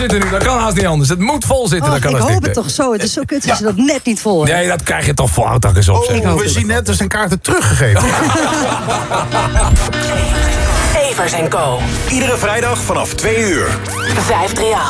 zitten nu. Dat kan haast niet anders. Het moet vol zitten. Dat kan ik haast hoop niet. het toch zo. Het is zo kut als je dat net niet voor. Nee, dat krijg je toch voor oud eens op. We zien net dat zijn kaarten teruggegeven. Evers & Co. Iedere vrijdag vanaf 2 uur. 538.